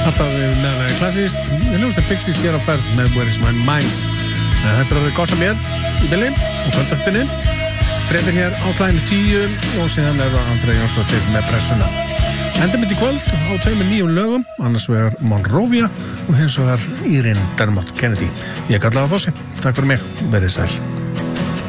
Alltaf meðlega klassist. Hljómsveit Pixies hér á ferð með Where is my mind. Þetta er gott að mér í bili og kontaktinni. Fréttir hér á slæðinu 10 og síðan er það Andrea Jónsdóttir með pressuna. Endum mitt í kvöld á 2 nýjum lögum, annars vegar Monrovia og hins vegar Irene Dermot Kennedy. Ég kallaði það Fossi. Takk fyrir mig, verið sæl.